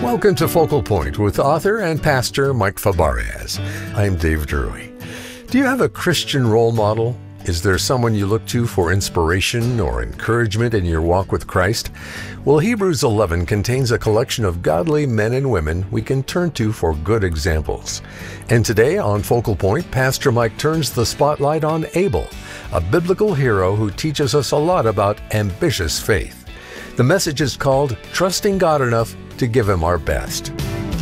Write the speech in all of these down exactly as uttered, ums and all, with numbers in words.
Welcome to Focal Point with author and pastor Mike Fabarez. I'm Dave Drury. Do you have a Christian role model? Is there someone you look to for inspiration or encouragement in your walk with Christ? Well, Hebrews eleven contains a collection of godly men and women we can turn to for good examples. And today on Focal Point, Pastor Mike turns the spotlight on Abel, a biblical hero who teaches us a lot about ambitious faith. The message is called Trusting God Enough to Give Him Our Best.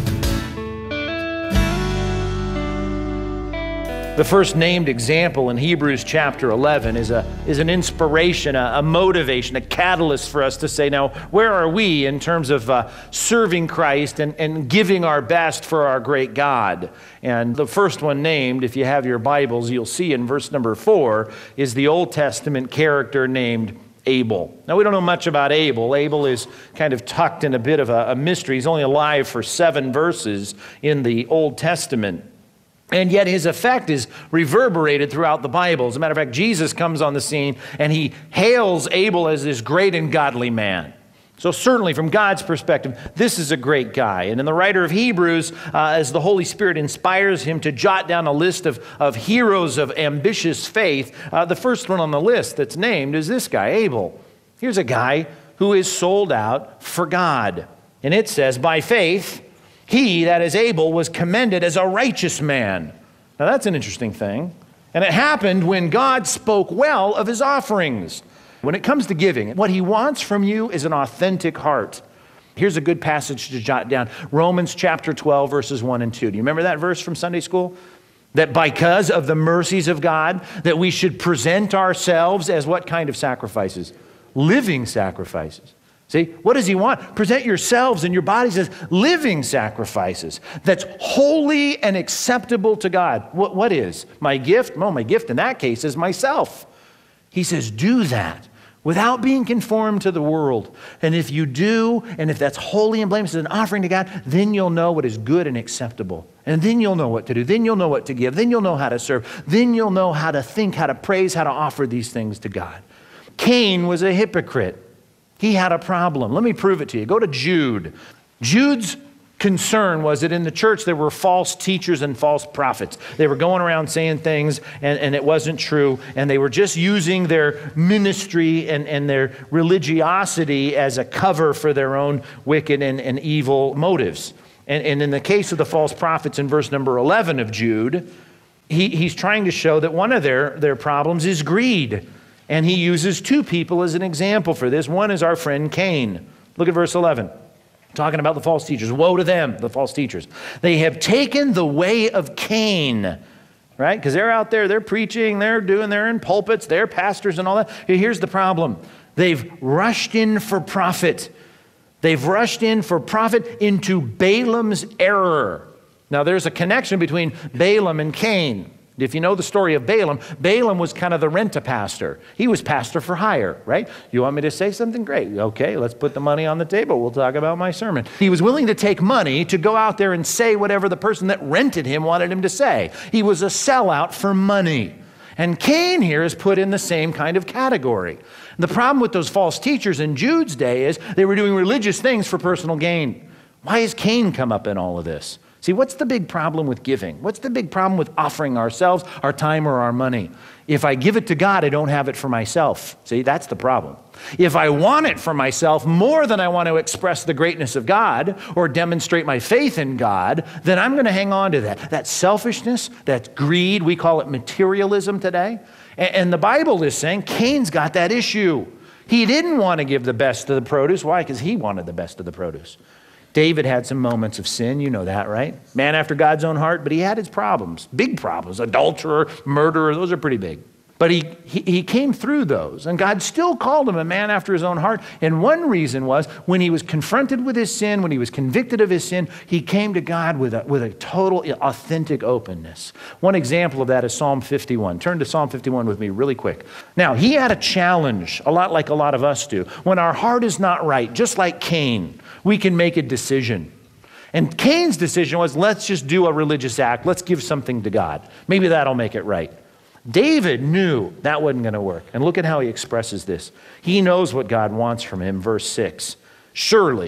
The first named example in Hebrews chapter eleven is a is an inspiration, a, a motivation, a catalyst for us to say, now, where are we in terms of uh, serving Christ and, and giving our best for our great God? And the first one named, if you have your Bibles, you'll see in verse number four, is the Old Testament character named Abel. Now, we don't know much about Abel. Abel is kind of tucked in a bit of a, a mystery. He's only alive for seven verses in the Old Testament. And yet his effect is reverberated throughout the Bible. As a matter of fact, Jesus comes on the scene and he hails Abel as this great and godly man. So certainly from God's perspective, this is a great guy. And in the writer of Hebrews, uh, as the Holy Spirit inspires him to jot down a list of, of heroes of ambitious faith, uh, the first one on the list that's named is this guy, Abel. Here's a guy who is sold out for God. And it says, by faith, he, that is Abel, was commended as a righteous man. Now that's an interesting thing. And it happened when God spoke well of his offerings. When it comes to giving, what he wants from you is an authentic heart. Here's a good passage to jot down. Romans chapter twelve, verses one and two. Do you remember that verse from Sunday school? That because of the mercies of God, that we should present ourselves as what kind of sacrifices? Living sacrifices. See, what does he want? Present yourselves and your bodies as living sacrifices that's holy and acceptable to God. What, what is? My gift? Well, my gift in that case is myself. He says, do that without being conformed to the world. And if you do, and if that's holy and blameless as an offering to God, then you'll know what is good and acceptable. And then you'll know what to do. Then you'll know what to give. Then you'll know how to serve. Then you'll know how to think, how to praise, how to offer these things to God. Cain was a hypocrite. He had a problem. Let me prove it to you. Go to Jude. Jude's concern was that in the church there were false teachers and false prophets. They were going around saying things and, and it wasn't true. And they were just using their ministry and, and their religiosity as a cover for their own wicked and, and evil motives. And, and in the case of the false prophets in verse number eleven of Jude, he, he's trying to show that one of their, their problems is greed. And he uses two people as an example for this. One is our friend Cain. Look at verse eleven. Talking about the false teachers. Woe to them, the false teachers. They have taken the way of Cain. Right? Because they're out there, they're preaching, they're doing, they're in pulpits, they're pastors and all that. Here's the problem. They've rushed in for profit. They've rushed in for profit into Balaam's error. Now there's a connection between Balaam and Cain. If you know the story of Balaam, Balaam was kind of the rent-a-pastor. He was pastor for hire, right? You want me to say something? Great. Okay, let's put the money on the table. We'll talk about my sermon. He was willing to take money to go out there and say whatever the person that rented him wanted him to say. He was a sellout for money. And Cain here is put in the same kind of category. The problem with those false teachers in Jude's day is they were doing religious things for personal gain. Why has Cain come up in all of this? See, what's the big problem with giving? What's the big problem with offering ourselves, our time, or our money? If I give it to God, I don't have it for myself. See, that's the problem. If I want it for myself more than I want to express the greatness of God or demonstrate my faith in God, then I'm going to hang on to that. That selfishness, that greed, we call it materialism today. And the Bible is saying Cain's got that issue. He didn't want to give the best of the produce. Why? Because he wanted the best of the produce. David had some moments of sin, you know that, right? Man after God's own heart, but he had his problems, big problems, adulterer, murderer, those are pretty big. But he, he, he came through those, and God still called him a man after his own heart. And one reason was when he was confronted with his sin, when he was convicted of his sin, he came to God with a, with a total authentic openness. One example of that is Psalm fifty-one. Turn to Psalm fifty-one with me really quick. Now, he had a challenge, a lot like a lot of us do. When our heart is not right, just like Cain, we can make a decision. And Cain's decision was, let's just do a religious act. Let's give something to God. Maybe that'll make it right. David knew that wasn't going to work. And look at how he expresses this. He knows what God wants from him. Verse six. Surely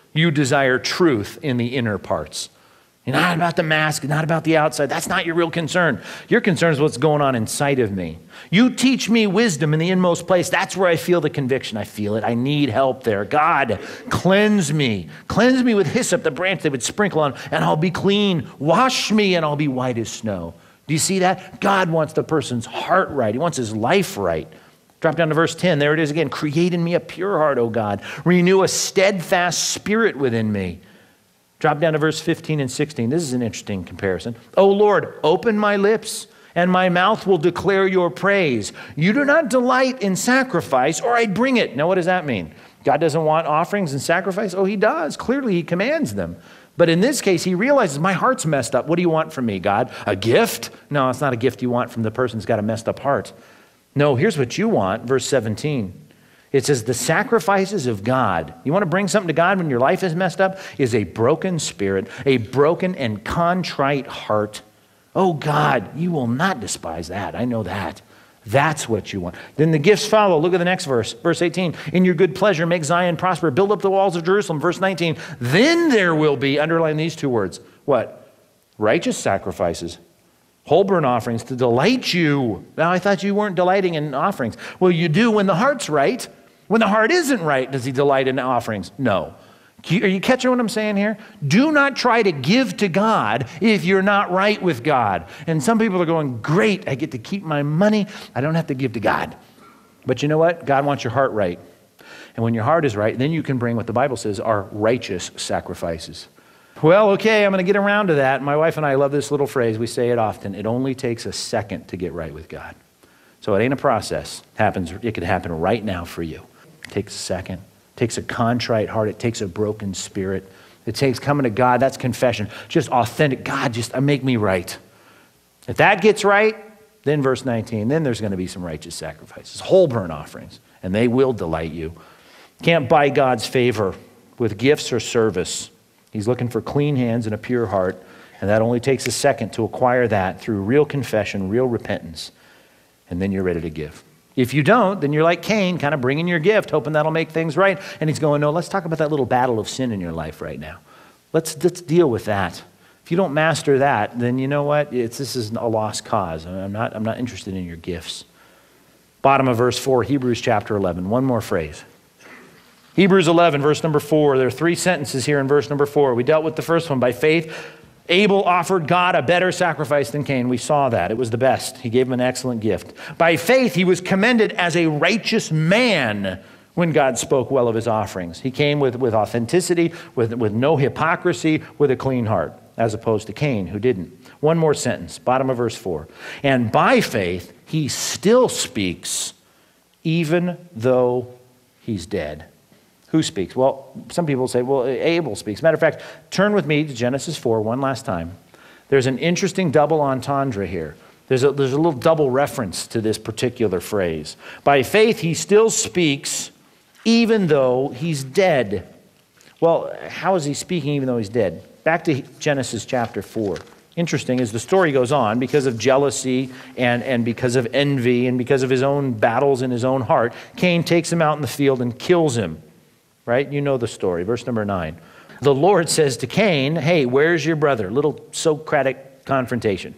You desire truth in the inner parts. You're not about the mask, not about the outside. That's not your real concern. Your concern is what's going on inside of me. You teach me wisdom in the inmost place. That's where I feel the conviction. I feel it. I need help there. God, cleanse me. Cleanse me with hyssop, the branch they would sprinkle on, and I'll be clean. Wash me, and I'll be white as snow. Do you see that? God wants the person's heart right. He wants his life right. Drop down to verse ten. There it is again. Create in me a pure heart, O God. Renew a steadfast spirit within me. Drop down to verse fifteen and sixteen. This is an interesting comparison. O Lord, open my lips, and my mouth will declare your praise. You do not delight in sacrifice, or I'd bring it. Now, what does that mean? God doesn't want offerings and sacrifice? Oh, he does. Clearly, he commands them. But in this case, he realizes my heart's messed up. What do you want from me, God? A gift? No, it's not a gift you want from the person who's got a messed up heart. No, here's what you want, verse seventeen. It says, the sacrifices of God. You want to bring something to God when your life is messed up? Is a broken spirit, a broken and contrite heart. Oh God, you will not despise that. I know that. That's what you want. Then the gifts follow. Look at the next verse. Verse eighteen. In your good pleasure, make Zion prosper. Build up the walls of Jerusalem. Verse nineteen. Then there will be, underline these two words. What? Righteous sacrifices. Whole burnt offerings to delight you. Now, I thought you weren't delighting in offerings. Well, you do when the heart's right. When the heart isn't right, does he delight in offerings? No. Are you catching what I'm saying here? Do not try to give to God if you're not right with God. And some people are going, great, I get to keep my money. I don't have to give to God. But you know what? God wants your heart right. And when your heart is right, then you can bring what the Bible says are righteous sacrifices. Well, okay, I'm going to get around to that. My wife and I love this little phrase. We say it often. It only takes a second to get right with God. So it ain't a process. It happens. It could happen right now for you. It takes a second. It takes a contrite heart. It takes a broken spirit. It takes coming to God. That's confession. Just authentic. God, just make me right. If that gets right, then verse nineteen, then there's going to be some righteous sacrifices, whole burnt offerings, and they will delight you. Can't buy God's favor with gifts or service. He's looking for clean hands and a pure heart, and that only takes a second to acquire that through real confession, real repentance, and then you're ready to give. If you don't, then you're like Cain, kind of bringing your gift, hoping that'll make things right. And he's going, no, let's talk about that little battle of sin in your life right now. Let's, let's deal with that. If you don't master that, then you know what? It's, this is a lost cause. I'm not, I'm not interested in your gifts. Bottom of verse four, Hebrews chapter eleven. One more phrase. Hebrews eleven, verse number four. There are three sentences here in verse number four. We dealt with the first one. By faith, Abel offered God a better sacrifice than Cain. We saw that. It was the best. He gave him an excellent gift. By faith, he was commended as a righteous man when God spoke well of his offerings. He came with, with authenticity, with, with no hypocrisy, with a clean heart, as opposed to Cain, who didn't. One more sentence, bottom of verse four. And by faith, he still speaks, even though he's dead. Who speaks? Well, some people say, well, Abel speaks. Matter of fact, turn with me to Genesis four one last time. There's an interesting double entendre here. There's a, there's a little double reference to this particular phrase. By faith, he still speaks even though he's dead. Well, how is he speaking even though he's dead? Back to Genesis chapter four. Interesting as the story goes on, because of jealousy and, and because of envy and because of his own battles in his own heart, Cain takes him out in the field and kills him. Right? You know the story. Verse number nine. The Lord says to Cain, hey, where's your brother? Little Socratic confrontation.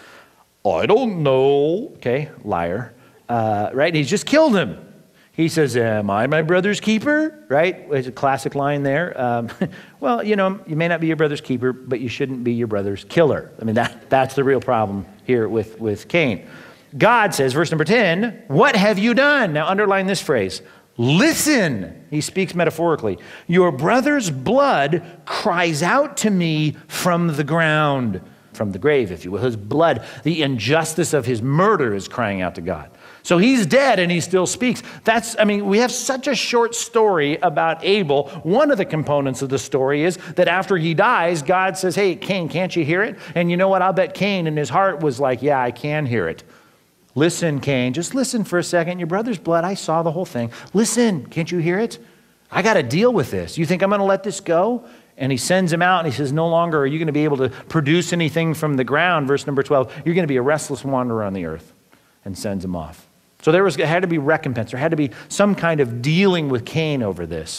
I don't know. Okay, liar. Uh, right? He's just killed him. He says, am I my brother's keeper? Right? It's a classic line there. Um, well, you know, you may not be your brother's keeper, but you shouldn't be your brother's killer. I mean, that, that's the real problem here with, with Cain. God says, verse number ten, what have you done? Now underline this phrase. Listen, he speaks metaphorically. Your brother's blood cries out to me from the ground, from the grave, if you will. His blood, the injustice of his murder is crying out to God. So he's dead and he still speaks. That's, I mean, we have such a short story about Abel. One of the components of the story is that after he dies, God says, hey, Cain, can't you hear it? And you know what? I'll bet Cain in his heart was like, yeah, I can hear it. Listen, Cain, just listen for a second. Your brother's blood, I saw the whole thing. Listen, can't you hear it? I got to deal with this. You think I'm going to let this go? And he sends him out and he says, no longer are you going to be able to produce anything from the ground. Verse number twelve, you're going to be a restless wanderer on the earth, and sends him off. So there was, had to be recompense. There had to be some kind of dealing with Cain over this.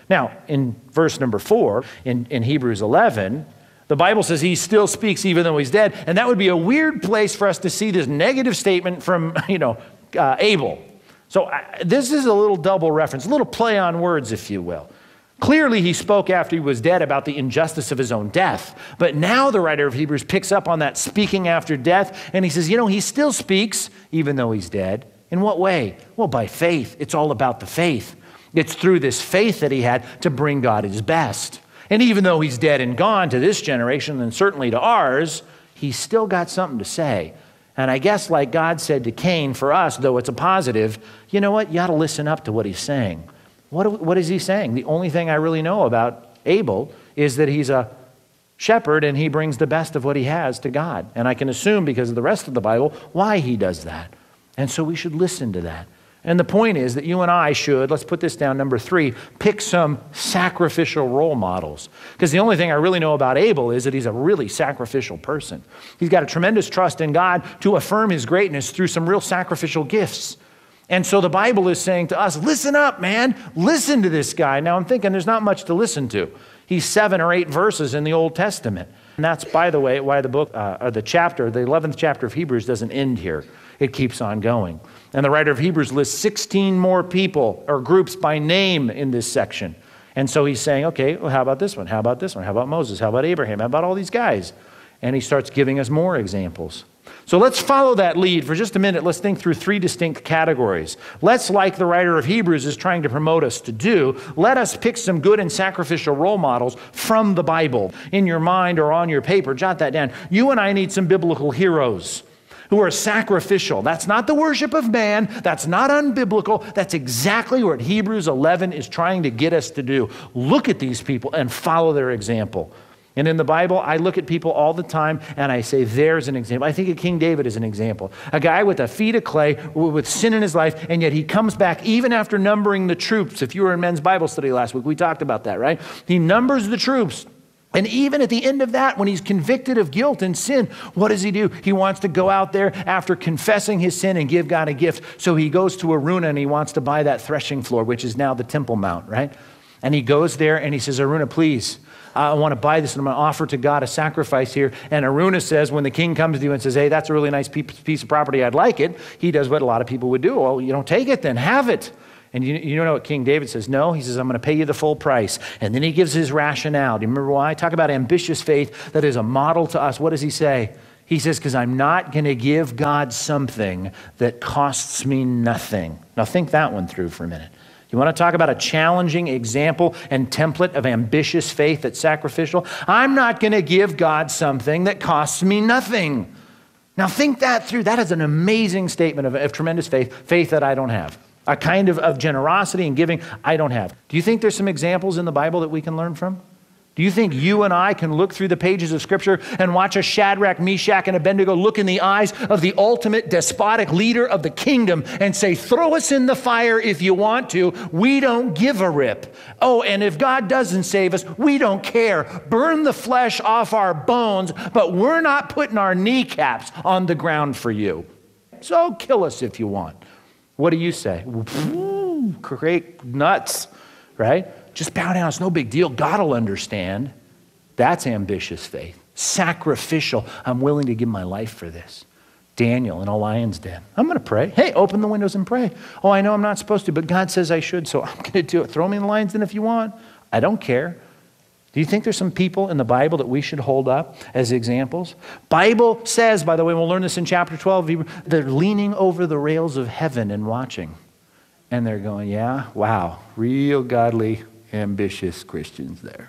Now, in verse number four, in, in Hebrews eleven, the Bible says he still speaks even though he's dead. And that would be a weird place for us to see this negative statement from, you know, uh, Abel. So uh, this is a little double reference, a little play on words, if you will. Clearly, he spoke after he was dead about the injustice of his own death. But now the writer of Hebrews picks up on that speaking after death, and he says, you know, he still speaks even though he's dead. In what way? Well, by faith. It's all about the faith. It's through this faith that he had to bring God his best. And even though he's dead and gone to this generation, and certainly to ours, he's still got something to say. And I guess like God said to Cain, for us, though it's a positive, you know what? You ought to listen up to what he's saying. What, what is he saying? The only thing I really know about Abel is that he's a shepherd and he brings the best of what he has to God. And I can assume, because of the rest of the Bible, why he does that. And so we should listen to that. And the point is that you and I should, let's put this down, number three, pick some sacrificial role models. Because the only thing I really know about Abel is that he's a really sacrificial person. He's got a tremendous trust in God to affirm his greatness through some real sacrificial gifts. And so the Bible is saying to us, listen up, man. Listen to this guy. Now I'm thinking there's not much to listen to. He's seven or eight verses in the Old Testament. And that's, by the way, why the book, uh, or the chapter, the eleventh chapter of Hebrews doesn't end here. It keeps on going. And the writer of Hebrews lists sixteen more people or groups by name in this section. And so he's saying, okay, well, how about this one? How about this one? How about Moses? How about Abraham? How about all these guys? And he starts giving us more examples. So let's follow that lead for just a minute. Let's think through three distinct categories. Let's, like the writer of Hebrews is trying to promote us to do, let us pick some good and sacrificial role models from the Bible. In your mind or on your paper, jot that down. You and I need some biblical heroes who are sacrificial. That's not the worship of man. That's not unbiblical. That's exactly what Hebrews eleven is trying to get us to do. Look at these people and follow their example. And in the Bible, I look at people all the time and I say, there's an example. I think of King David as an example. A guy with a feet of clay, with sin in his life, and yet he comes back even after numbering the troops. If you were in men's Bible study last week, we talked about that, right? He numbers the troops. And even at the end of that, when he's convicted of guilt and sin, what does he do? He wants to go out there after confessing his sin and give God a gift. So he goes to Araunah and he wants to buy that threshing floor, which is now the Temple Mount, right? And he goes there and he says, Araunah, please, I want to buy this and I'm going to offer to God a sacrifice here. And Araunah says, when the king comes to you and says, hey, that's a really nice piece of property, I'd like it. He does what a lot of people would do. Well, you don't take it then, have it. And you, you know what King David says? No, he says, I'm going to pay you the full price. And then he gives his rationale. Do you remember why? Talk about ambitious faith that is a model to us. What does he say? He says, because I'm not going to give God something that costs me nothing. Now think that one through for a minute. You want to talk about a challenging example and template of ambitious faith that's sacrificial? I'm not going to give God something that costs me nothing. Now think that through. That is an amazing statement of, of tremendous faith, faith that I don't have. A kind of, of generosity and giving I don't have. Do you think there's some examples in the Bible that we can learn from? Do you think you and I can look through the pages of Scripture and watch a Shadrach, Meshach, and Abednego look in the eyes of the ultimate despotic leader of the kingdom and say, throw us in the fire if you want to. We don't give a rip. Oh, and if God doesn't save us, we don't care. Burn the flesh off our bones, but we're not putting our kneecaps on the ground for you. So kill us if you want. What do you say? Ooh, great nuts, right? Just bow down. It's no big deal. God will understand. That's ambitious faith. Sacrificial. I'm willing to give my life for this. Daniel in a lion's den. I'm going to pray. Hey, open the windows and pray. Oh, I know I'm not supposed to, but God says I should, so I'm going to do it. Throw me in the lion's den if you want. I don't care. Do you think there's some people in the Bible that we should hold up as examples? Bible says, by the way, we'll learn this in chapter twelve, they're leaning over the rails of heaven and watching. And they're going, yeah, wow, real godly, ambitious Christians there.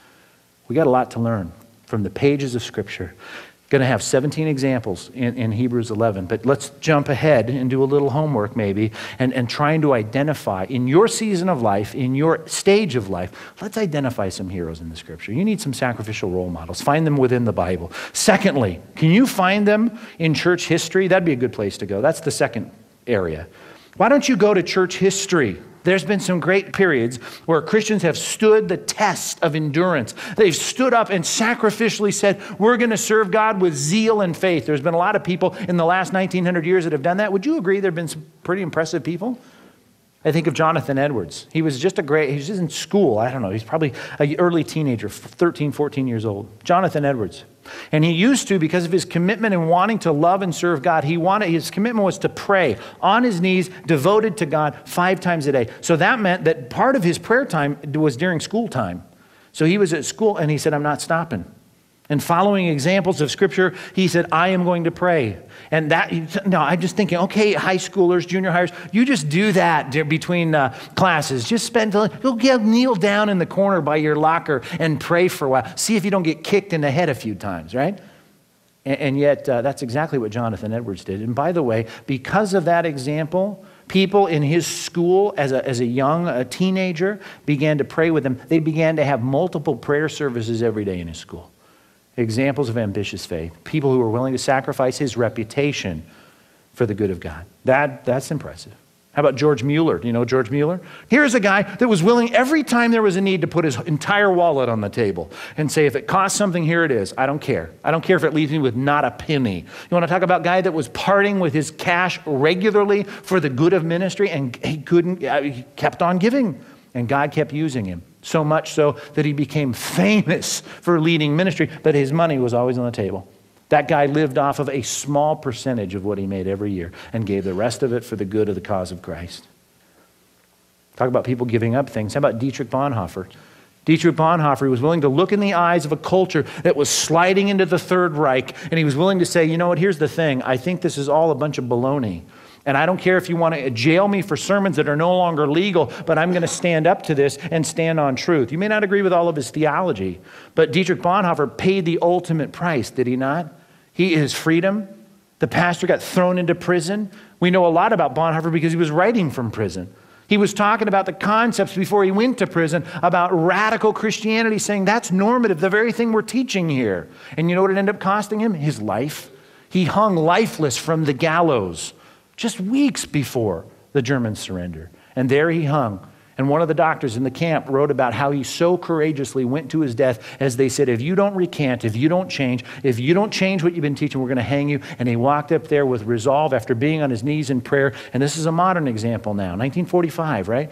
We got a lot to learn from the pages of Scripture. Going to have seventeen examples in, in Hebrews eleven, but let's jump ahead and do a little homework maybe and, and trying to identify in your season of life, in your stage of life, let's identify some heroes in the Scripture. You need some sacrificial role models. Find them within the Bible. Secondly, can you find them in church history? That'd be a good place to go. That's the second area. Why don't you go to church history? There's been some great periods where Christians have stood the test of endurance. They've stood up and sacrificially said, we're going to serve God with zeal and faith. There's been a lot of people in the last nineteen hundred years that have done that. Would you agree there have been some pretty impressive people? I think of Jonathan Edwards. He was just a great, he was just in school. I don't know. He's probably an early teenager, thirteen, fourteen years old. Jonathan Edwards. And he used to, because of his commitment and wanting to love and serve God, he wanted, his commitment was to pray on his knees, devoted to God five times a day. So that meant that part of his prayer time was during school time. So he was at school and he said, I'm not stopping. And following examples of Scripture, he said, I am going to pray. And that, no, I'm just thinking, okay, high schoolers, junior hires, you just do that between uh, classes. Just spend, go get, kneel down in the corner by your locker and pray for a while. See if you don't get kicked in the head a few times, right? And, and yet, uh, that's exactly what Jonathan Edwards did. And by the way, because of that example, people in his school as a, as a young a teenager began to pray with him. They began to have multiple prayer services every day in his school. Examples of ambitious faith. People who were willing to sacrifice his reputation for the good of God. That, that's impressive. How about George Mueller? Do you know George Mueller? Here's a guy that was willing every time there was a need to put his entire wallet on the table and say, if it costs something, here it is. I don't care. I don't care if it leaves me with not a penny. You want to talk about a guy that was parting with his cash regularly for the good of ministry, and he couldn't, he kept on giving, and God kept using him. So much so that he became famous for leading ministry, but his money was always on the table. That guy lived off of a small percentage of what he made every year and gave the rest of it for the good of the cause of Christ. Talk about people giving up things. How about Dietrich Bonhoeffer? Dietrich Bonhoeffer was willing to look in the eyes of a culture that was sliding into the Third Reich, and he was willing to say, you know what, here's the thing. I think this is all a bunch of baloney. And I don't care if you want to jail me for sermons that are no longer legal, but I'm going to stand up to this and stand on truth. You may not agree with all of his theology, but Dietrich Bonhoeffer paid the ultimate price, did he not? He, his freedom. The pastor got thrown into prison. We know a lot about Bonhoeffer because he was writing from prison. He was talking about the concepts before he went to prison about radical Christianity, saying that's normative, the very thing we're teaching here. And you know what it ended up costing him? His life. He hung lifeless from the gallows just weeks before the Germans surrendered. And there he hung. And one of the doctors in the camp wrote about how he so courageously went to his death as they said, if you don't recant, if you don't change, if you don't change what you've been teaching, we're going to hang you. And he walked up there with resolve after being on his knees in prayer. And this is a modern example now, nineteen forty-five, right?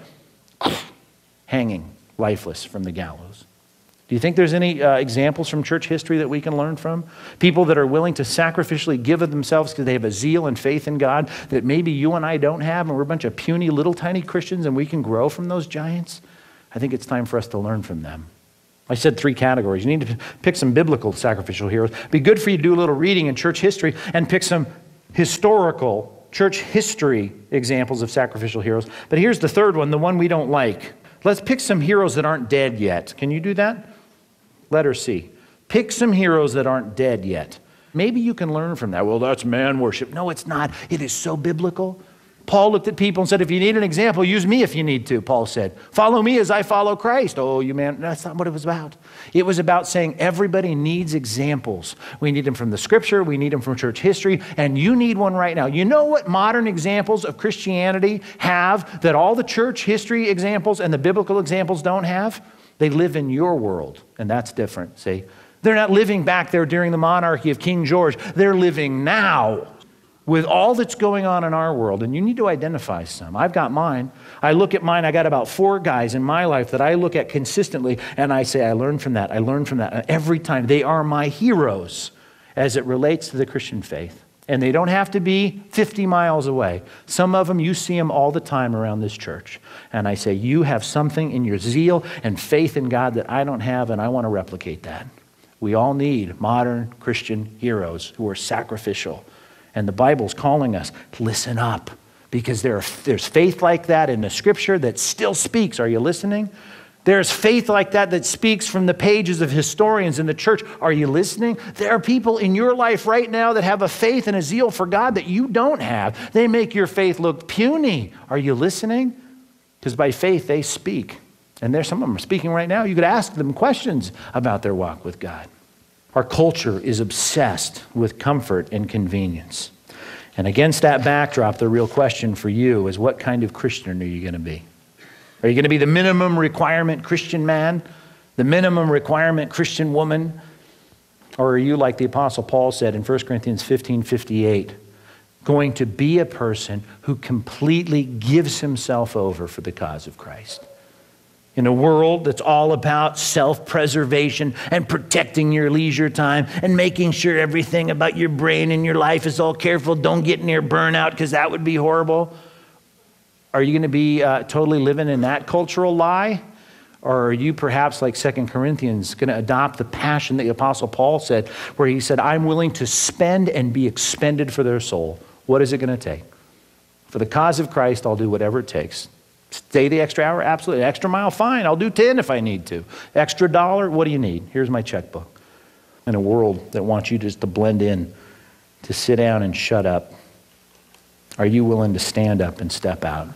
Hanging, lifeless from the gallows. Do you think there's any uh, examples from church history that we can learn from? People that are willing to sacrificially give of themselves because they have a zeal and faith in God that maybe you and I don't have, and we're a bunch of puny little tiny Christians and we can grow from those giants? I think it's time for us to learn from them. I said three categories. You need to pick some biblical sacrificial heroes. It'd be good for you to do a little reading in church history and pick some historical church history examples of sacrificial heroes. But here's the third one, the one we don't like. Let's pick some heroes that aren't dead yet. Can you do that? Letter C. Pick some heroes that aren't dead yet. Maybe you can learn from that. Well, that's man worship. No, it's not. It is so biblical. Paul looked at people and said, if you need an example, use me if you need to, Paul said. Follow me as I follow Christ. Oh, you man, that's not what it was about. It was about saying everybody needs examples. We need them from the Scripture. We need them from church history. And you need one right now. You know what modern examples of Christianity have that all the church history examples and the biblical examples don't have? They live in your world, and that's different, see? They're not living back there during the monarchy of King George. They're living now with all that's going on in our world, and you need to identify some. I've got mine. I look at mine. I got about four guys in my life that I look at consistently, and I say, I learned from that. I learned from that. And every time, they are my heroes as it relates to the Christian faith. And they don't have to be fifty miles away. Some of them, you see them all the time around this church. And I say, you have something in your zeal and faith in God that I don't have, and I want to replicate that. We all need modern Christian heroes who are sacrificial. And the Bible's calling us to listen up, because there are, there's faith like that in the Scripture that still speaks. Are you listening? There's faith like that that speaks from the pages of historians in the church. Are you listening? There are people in your life right now that have a faith and a zeal for God that you don't have. They make your faith look puny. Are you listening? Because by faith they speak. And there's some of them are speaking right now. You could ask them questions about their walk with God. Our culture is obsessed with comfort and convenience. And against that backdrop, the real question for you is, what kind of Christian are you going to be? Are you going to be the minimum requirement Christian man? The minimum requirement Christian woman? Or are you like the Apostle Paul said in First Corinthians fifteen fifty-eight, going to be a person who completely gives himself over for the cause of Christ. In a world that's all about self-preservation and protecting your leisure time and making sure everything about your brain and your life is all careful, don't get near burnout because that would be horrible. Are you going to be uh, totally living in that cultural lie? Or are you perhaps like Second Corinthians going to adopt the passion that the Apostle Paul said, where he said, I'm willing to spend and be expended for their soul. What is it going to take? For the cause of Christ, I'll do whatever it takes. Stay the extra hour? Absolutely. Extra mile? Fine. I'll do ten if I need to. Extra dollar? What do you need? Here's my checkbook. In a world that wants you just to blend in, to sit down and shut up, are you willing to stand up and step out?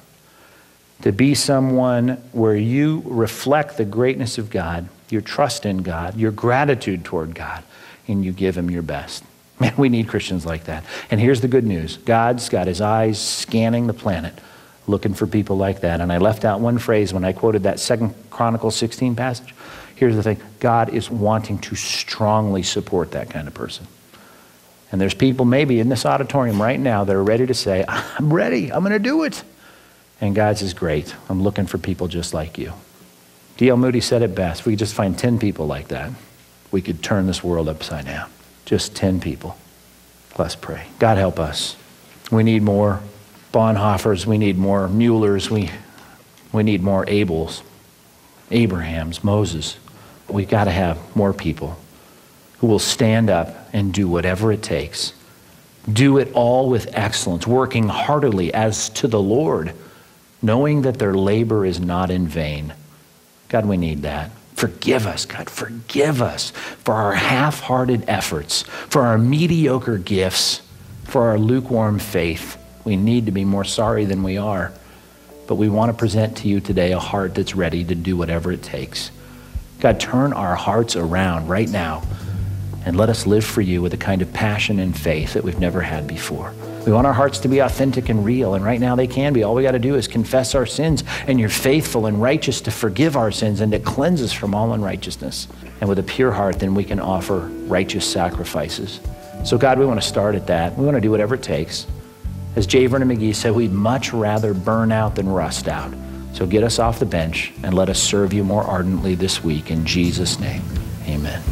To be someone where you reflect the greatness of God, your trust in God, your gratitude toward God, and you give him your best. Man, we need Christians like that. And here's the good news. God's got his eyes scanning the planet, looking for people like that. And I left out one phrase when I quoted that Second Chronicles sixteen passage. Here's the thing. God is wanting to strongly support that kind of person. And there's people maybe in this auditorium right now that are ready to say, I'm ready. I'm going to do it. And God says, great. I'm looking for people just like you. D L Moody said it best. If we could just find ten people like that, we could turn this world upside down. Just ten people. Let's pray. God help us. We need more Bonhoeffers. We need more Muellers. We, we need more Abels, Abrahams, Moses. We've got to have more people who will stand up and do whatever it takes. Do it all with excellence, working heartily as to the Lord, knowing that their labor is not in vain. God, we need that. Forgive us, God, forgive us for our half-hearted efforts, for our mediocre gifts, for our lukewarm faith. We need to be more sorry than we are, but we want to present to you today a heart that's ready to do whatever it takes. God, turn our hearts around right now and let us live for you with a kind of passion and faith that we've never had before. We want our hearts to be authentic and real, and right now they can be. All we got to do is confess our sins, and you're faithful and righteous to forgive our sins and to cleanse us from all unrighteousness. And with a pure heart, then we can offer righteous sacrifices. So God, we want to start at that. We want to do whatever it takes. As J. Vernon McGee said, we'd much rather burn out than rust out. So get us off the bench and let us serve you more ardently this week. In Jesus' name, amen.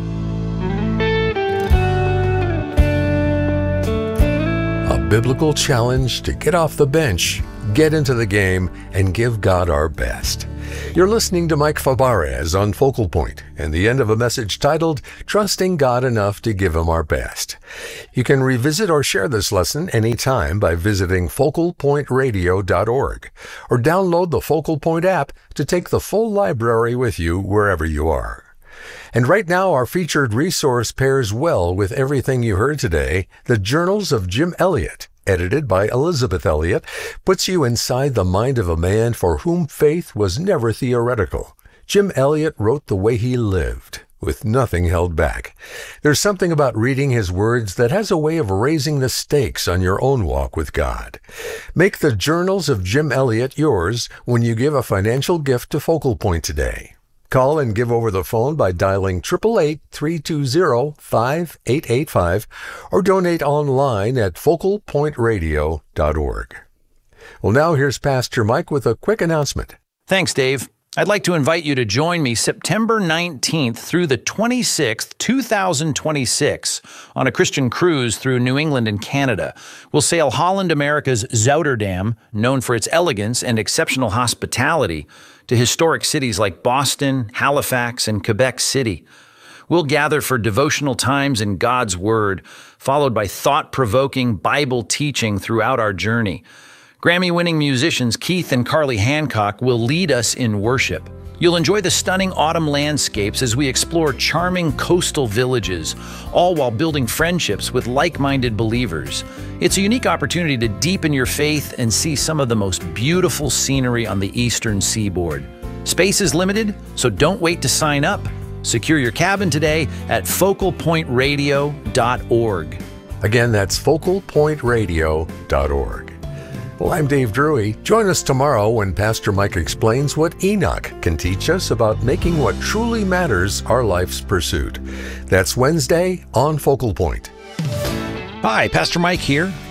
Biblical challenge to get off the bench, get into the game, and give God our best. You're listening to Mike Fabarez on Focal Point, and the end of a message titled, Trusting God Enough to Give Him Our Best. You can revisit or share this lesson anytime by visiting focal point radio dot org, or download the Focal Point app to take the full library with you wherever you are. And right now, our featured resource pairs well with everything you heard today. The Journals of Jim Elliot, edited by Elizabeth Elliot, puts you inside the mind of a man for whom faith was never theoretical. Jim Elliot wrote the way he lived, with nothing held back. There's something about reading his words that has a way of raising the stakes on your own walk with God. Make the Journals of Jim Elliot yours when you give a financial gift to Focal Point today. Call and give over the phone by dialing eight eight eight, three two zero, five eight eight five or donate online at focal point radio dot org. Well, now here's Pastor Mike with a quick announcement. Thanks, Dave. I'd like to invite you to join me September nineteenth through the twenty-sixth, two thousand twenty-six on a Christian cruise through New England and Canada. We'll sail Holland America's Zouterdam, known for its elegance and exceptional hospitality, to historic cities like Boston, Halifax, and Quebec City. We'll gather for devotional times in God's Word, followed by thought-provoking Bible teaching throughout our journey. Grammy-winning musicians Keith and Carly Hancock will lead us in worship. You'll enjoy the stunning autumn landscapes as we explore charming coastal villages, all while building friendships with like-minded believers. It's a unique opportunity to deepen your faith and see some of the most beautiful scenery on the eastern seaboard. Space is limited, so don't wait to sign up. Secure your cabin today at focal point radio dot org. Again, that's focal point radio dot org. Well, I'm Dave Drury. Join us tomorrow when Pastor Mike explains what Enoch can teach us about making what truly matters our life's pursuit. That's Wednesday on Focal Point. Hi, Pastor Mike here.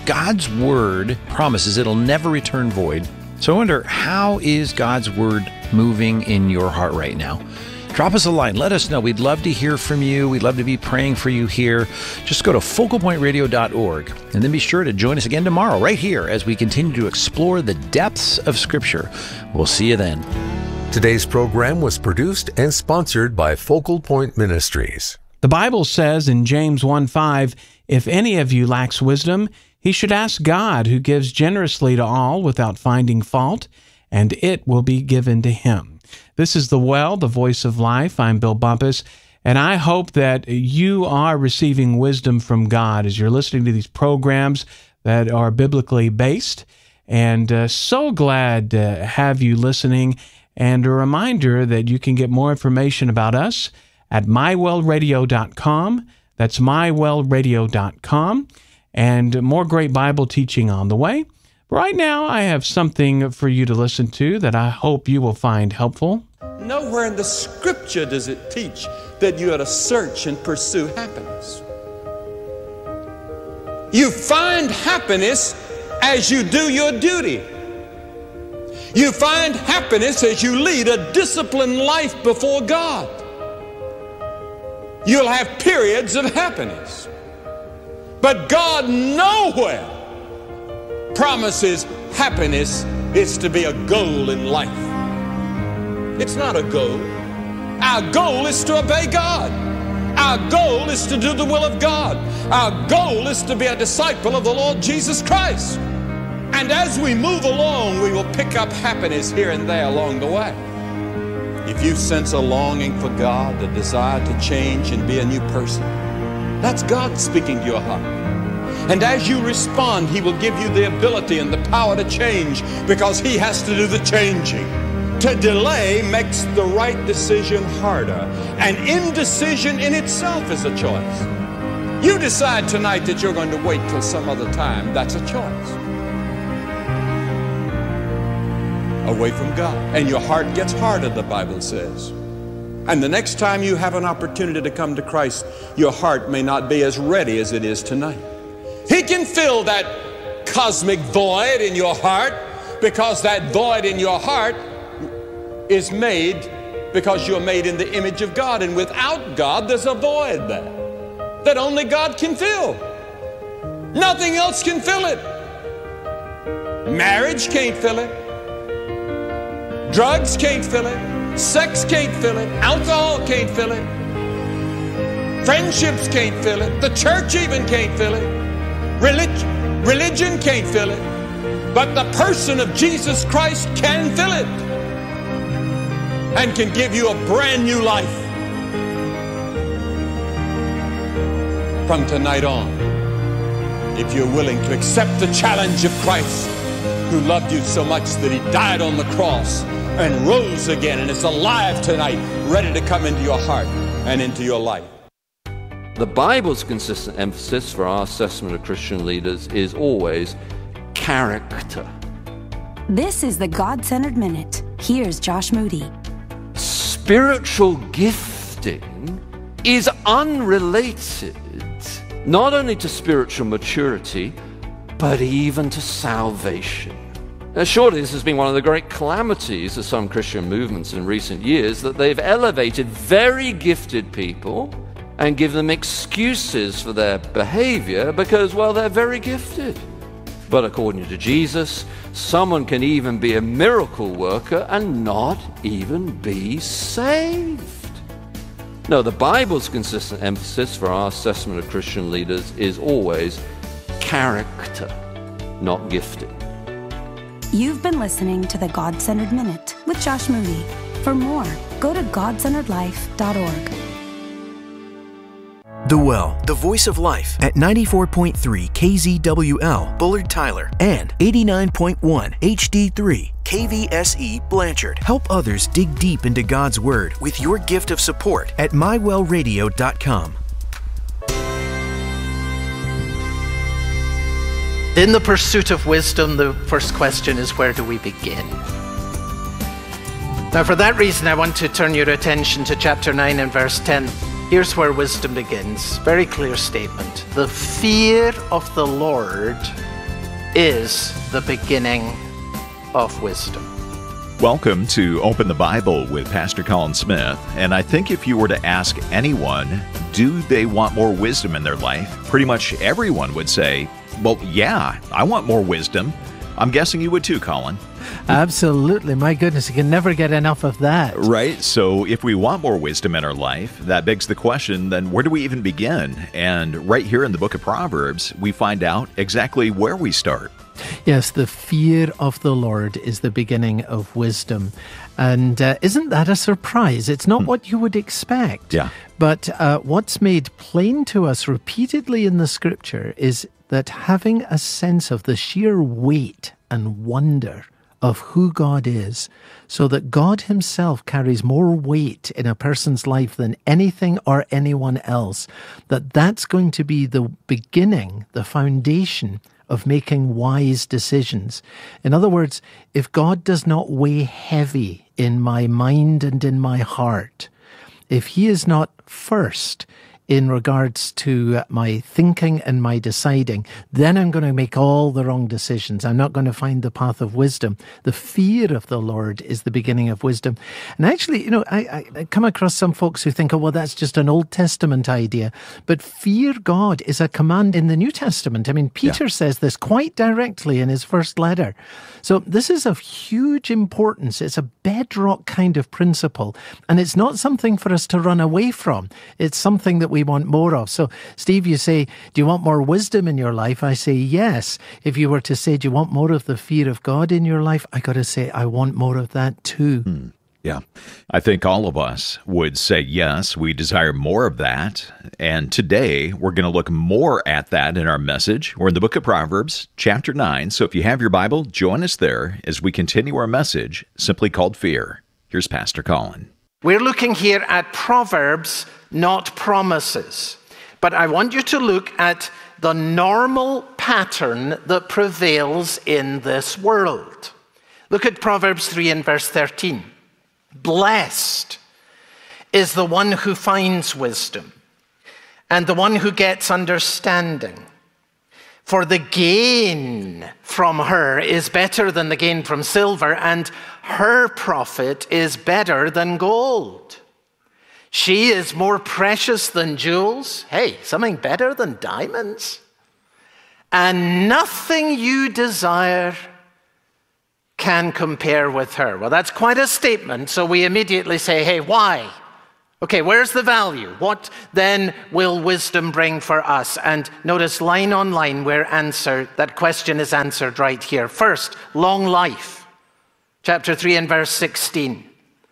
God's Word promises it'll never return void. So I wonder, how is God's Word moving in your heart right now? Drop us a line. Let us know. We'd love to hear from you. We'd love to be praying for you here. Just go to focal point radio dot org and then be sure to join us again tomorrow right here as we continue to explore the depths of Scripture. We'll see you then. Today's program was produced and sponsored by Focal Point Ministries. The Bible says in James one five, "If any of you lacks wisdom, he should ask God, who gives generously to all without finding fault, and it will be given to him." This is The Well, the Voice of Life. I'm Bill Bumpus, and I hope that you are receiving wisdom from God as you're listening to these programs that are biblically based. And uh, so glad to have you listening. And a reminder that you can get more information about us at my well radio dot com. That's my well radio dot com. And more great Bible teaching on the way. Right now, I have something for you to listen to that I hope you will find helpful. Nowhere in the Scripture does it teach that you ought to search and pursue happiness. You find happiness as you do your duty. You find happiness as you lead a disciplined life before God. You'll have periods of happiness. But God nowhere promises happiness is to be a goal in life. It's not a goal. Our goal is to obey God. Our goal is to do the will of God. Our goal is to be a disciple of the Lord Jesus Christ. And as we move along, we will pick up happiness here and there along the way. If you sense a longing for God, a desire to change and be a new person, that's God speaking to your heart. And as you respond, He will give you the ability and the power to change, because He has to do the changing. To delay makes the right decision harder, and indecision in itself is a choice. You decide tonight that you're going to wait till some other time. That's a choice. Away from God. And your heart gets harder, the Bible says. And the next time you have an opportunity to come to Christ, your heart may not be as ready as it is tonight. He can fill that cosmic void in your heart, because that void in your heart is made because you're made in the image of God. And without God, there's a void there that only God can fill. Nothing else can fill it. Marriage can't fill it. Drugs can't fill it. Sex can't fill it. Alcohol can't fill it. Friendships can't fill it. The church even can't fill it. Religion, religion can't fill it. But the person of Jesus Christ can fill it, and can give you a brand new life from tonight on, if you're willing to accept the challenge of Christ, who loved you so much that He died on the cross and rose again and is alive tonight, ready to come into your heart and into your life. The Bible's consistent emphasis for our assessment of Christian leaders is always character. This is the God-Centered Minute. Here's Josh Moody. Spiritual gifting is unrelated not only to spiritual maturity, but even to salvation. Now, surely this has been one of the great calamities of some Christian movements in recent years, that they've elevated very gifted people and give them excuses for their behavior because, well, they're very gifted. But according to Jesus, someone can even be a miracle worker and not even be saved. No, the Bible's consistent emphasis for our assessment of Christian leaders is always character, not gifting. You've been listening to the God-Centered Minute with Josh Moody. For more, go to god centered life dot org. The Well, the Voice of Life at ninety-four point three K Z W L, Bullard Tyler, and eighty-nine point one H D three K V S E Blanchard. Help others dig deep into God's Word with your gift of support at my well radio dot com. In the pursuit of wisdom, the first question is, where do we begin? Now, for that reason, I want to turn your attention to chapter nine and verse ten. Here's where wisdom begins. Very clear statement. The fear of the Lord is the beginning of wisdom. Welcome to Open the Bible with Pastor Colin Smith. And I think if you were to ask anyone, do they want more wisdom in their life? Pretty much everyone would say, well, yeah, I want more wisdom. I'm guessing you would too, Colin. Absolutely. My goodness, you can never get enough of that. Right. So if we want more wisdom in our life, that begs the question, then where do we even begin? And right here in the book of Proverbs, we find out exactly where we start. Yes, the fear of the Lord is the beginning of wisdom. And uh, isn't that a surprise? It's not hmm. what you would expect. Yeah. But uh, what's made plain to us repeatedly in the scripture is that having a sense of the sheer weight and wonder of who God is, so that God himself carries more weight in a person's life than anything or anyone else, that that's going to be the beginning, the foundation of making wise decisions. In other words, if God does not weigh heavy in my mind and in my heart, if he is not first in regards to my thinking and my deciding, then I'm going to make all the wrong decisions. I'm not going to find the path of wisdom. The fear of the Lord is the beginning of wisdom. And actually, you know, I, I come across some folks who think, oh, well, that's just an Old Testament idea. But fear God is a command in the New Testament. I mean, Peter yeah. says this quite directly in his first letter. So this is of huge importance. It's a bedrock kind of principle. And it's not something for us to run away from. It's something that we want more of. So, Steve, you say, do you want more wisdom in your life? I say, yes. If you were to say, do you want more of the fear of God in your life? I got to say, I want more of that too. Hmm. Yeah. I think all of us would say, yes, we desire more of that. And today, we're going to look more at that in our message. We're in the book of Proverbs, chapter nine. So if you have your Bible, join us there as we continue our message, simply called Fear. Here's Pastor Colin. We're looking here at Proverbs, not promises. But I want you to look at the normal pattern that prevails in this world. Look at Proverbs three and verse thirteen. Blessed is the one who finds wisdom and the one who gets understanding. For the gain from her is better than the gain from silver, and her profit is better than gold. She is more precious than jewels. Hey, something better than diamonds. And nothing you desire can compare with her. Well, that's quite a statement. So we immediately say, hey, why? Okay, where's the value? What then will wisdom bring for us? And notice line on line where answer, that question is answered right here. First, long life. Chapter three and verse sixteen.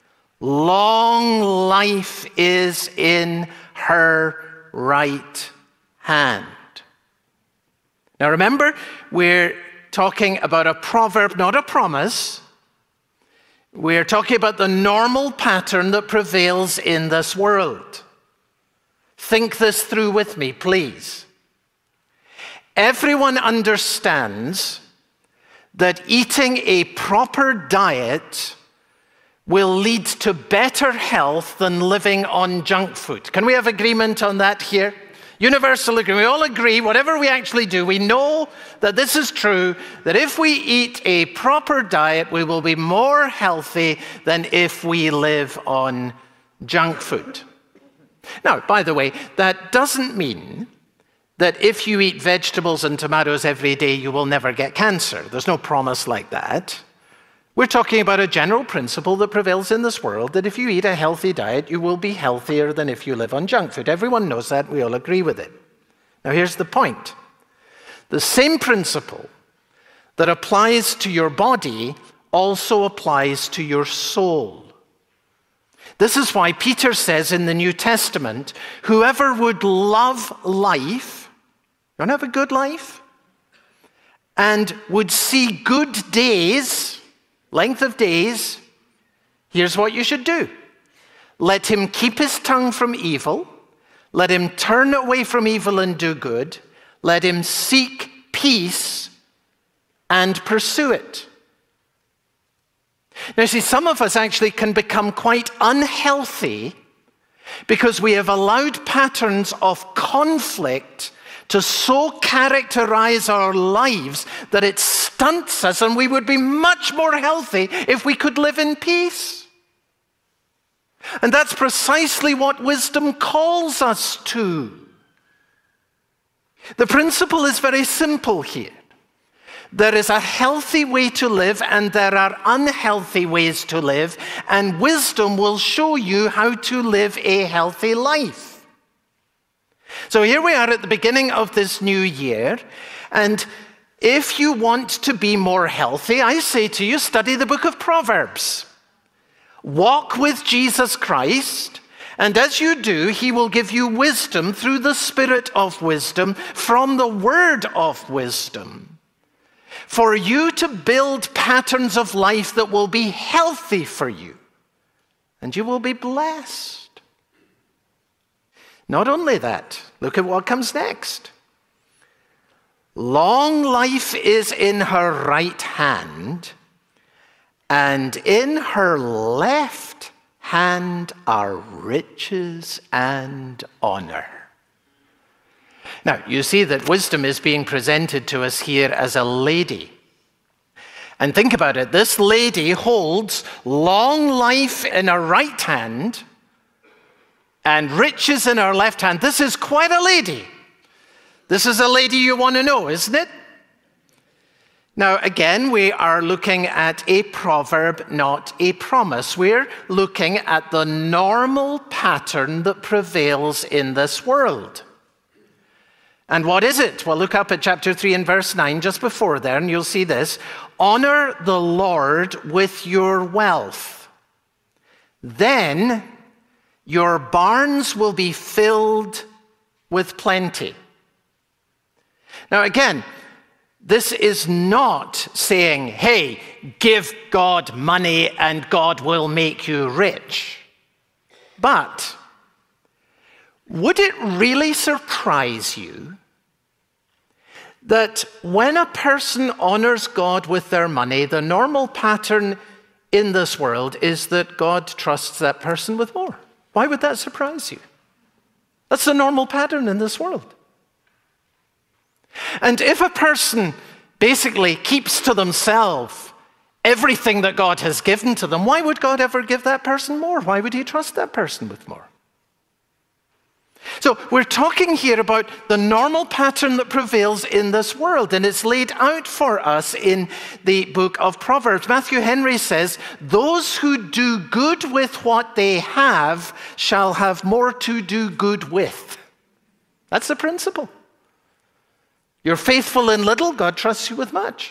Long life is in her right hand. Now remember, we're talking about a proverb, not a promise. We're talking about the normal pattern that prevails in this world. Think this through with me, please. Everyone understands that eating a proper diet will lead to better health than living on junk food. Can we have agreement on that here? Universal agreement. We all agree, whatever we actually do, we know that this is true, that if we eat a proper diet, we will be more healthy than if we live on junk food. Now, by the way, that doesn't mean that if you eat vegetables and tomatoes every day, you will never get cancer. There's no promise like that. We're talking about a general principle that prevails in this world, that if you eat a healthy diet, you will be healthier than if you live on junk food. Everyone knows that. We all agree with it. Now, here's the point. The same principle that applies to your body also applies to your soul. This is why Peter says in the New Testament, whoever would love life, you want to have a good life, and would see good days, length of days, here's what you should do. Let him keep his tongue from evil. Let him turn away from evil and do good. Let him seek peace and pursue it. Now, see, some of us actually can become quite unhealthy because we have allowed patterns of conflict to so characterize our lives that it stunts us, and we would be much more healthy if we could live in peace. And that's precisely what wisdom calls us to. The principle is very simple here. There is a healthy way to live and there are unhealthy ways to live, and wisdom will show you how to live a healthy life. So here we are at the beginning of this new year, and if you want to be more healthy, I say to you, study the book of Proverbs. Walk with Jesus Christ, and as you do, he will give you wisdom through the Spirit of wisdom from the word of wisdom, for you to build patterns of life that will be healthy for you, and you will be blessed. Not only that, look at what comes next. Long life is in her right hand, and in her left hand are riches and honor. Now, you see that wisdom is being presented to us here as a lady. And think about it. This lady holds long life in her right hand and riches in her left hand. This is quite a lady. This is a lady you want to know, isn't it? Now, again, we are looking at a proverb, not a promise. We're looking at the normal pattern that prevails in this world. And what is it? Well, look up at chapter three and verse nine, just before there, and you'll see this. Honor the Lord with your wealth. Then your barns will be filled with plenty. Now, again, this is not saying, hey, give God money and God will make you rich. But would it really surprise you that when a person honors God with their money, the normal pattern in this world is that God trusts that person with more? Why would that surprise you? That's the normal pattern in this world. And if a person basically keeps to themselves everything that God has given to them, why would God ever give that person more? Why would he trust that person with more? So we're talking here about the normal pattern that prevails in this world, and it's laid out for us in the book of Proverbs. Matthew Henry says, those who do good with what they have shall have more to do good with. That's the principle. You're faithful in little, God trusts you with much.